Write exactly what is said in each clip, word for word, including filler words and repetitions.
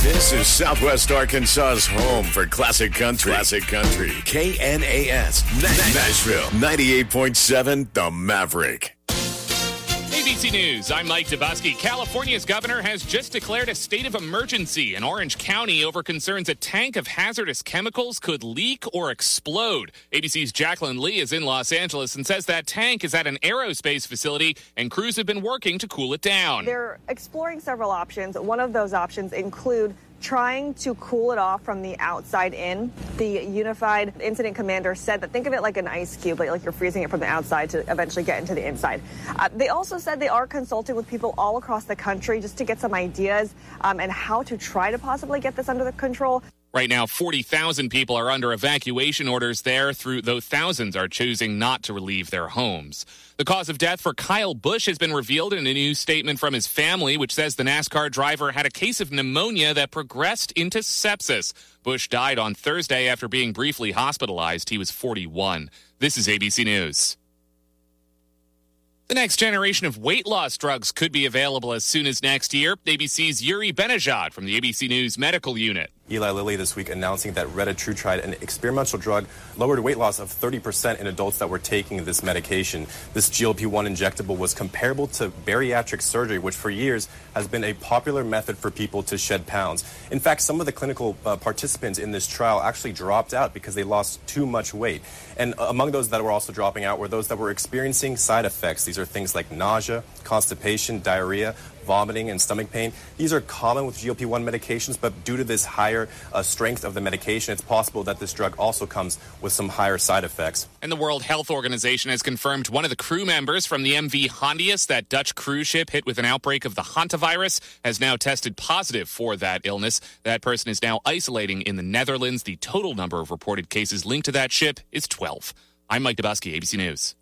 This is Southwest Arkansas's home for classic country. Classic country. K N A S. Nashville. ninety-eight point seven The Maverick. A B C News, I'm Mike Dubusky. California's governor has just declared a state of emergency in Orange County over concerns a tank of hazardous chemicals could leak or explode. A B C's Jacqueline Lee is in Los Angeles and says that tank is at an aerospace facility and crews have been working to cool it down. They're exploring several options. One of those options include trying to cool it off from the outside in. The Unified Incident Commander said that think of it like an ice cube, like, like you're freezing it from the outside to eventually get into the inside. Uh, they also said they are consulting with people all across the country just to get some ideas um, and how to try to possibly get this under the control. Right now, forty thousand people are under evacuation orders there, through though thousands are choosing not to leave their homes. The cause of death for Kyle Busch has been revealed in a new statement from his family, which says the NASCAR driver had a case of pneumonia that progressed into sepsis. Busch died on Thursday after being briefly hospitalized. He was forty-one. This is A B C News. The next generation of weight loss drugs could be available as soon as next year. A B C's Yuri Benajad from the A B C News Medical Unit. Eli Lilly this week announcing that retatrutide, an experimental drug, lowered weight loss of thirty percent in adults that were taking this medication. This G L P one injectable was comparable to bariatric surgery, which for years has been a popular method for people to shed pounds. In fact, some of the clinical uh, participants in this trial actually dropped out because they lost too much weight. And uh, among those that were also dropping out were those that were experiencing side effects. These are things like nausea, constipation, diarrhea, vomiting, and stomach pain. These are common with G L P one medications, but due to this higher uh, strength of the medication, it's possible that this drug also comes with some higher side effects. And the World Health Organization has confirmed one of the crew members from the M V Hondius, that Dutch cruise ship hit with an outbreak of the hantavirus, has now tested positive for that illness. That person is now isolating in the Netherlands. The total number of reported cases linked to that ship is twelve. I'm Mike Dubusky, A B C News.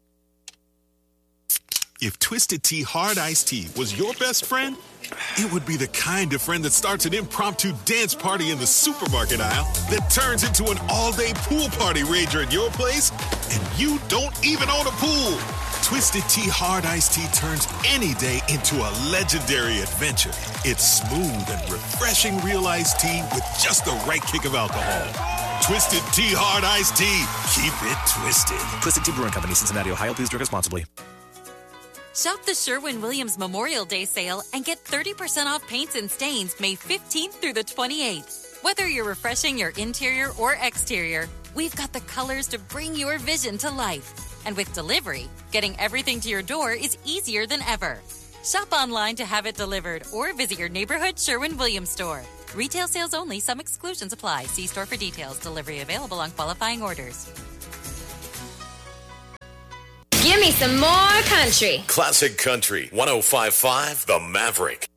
If Twisted Tea Hard Iced Tea was your best friend, it would be the kind of friend that starts an impromptu dance party in the supermarket aisle that turns into an all-day pool party rager at your place, and you don't even own a pool. Twisted Tea Hard Iced Tea turns any day into a legendary adventure. It's smooth and refreshing real iced tea with just the right kick of alcohol. Twisted Tea Hard Iced Tea. Keep it twisted. Twisted Tea Brewing Company, Cincinnati, Ohio. Please drink responsibly. Shop the Sherwin-Williams Memorial Day sale and get thirty percent off paints and stains May fifteenth through the twenty-eighth. Whether you're refreshing your interior or exterior, we've got the colors to bring your vision to life. And with delivery, getting everything to your door is easier than ever. Shop online to have it delivered or visit your neighborhood Sherwin-Williams store. Retail sales only. Some exclusions apply. See store for details. Delivery available on qualifying orders. Give me some more country. Classic country. one oh five point five The Maverick.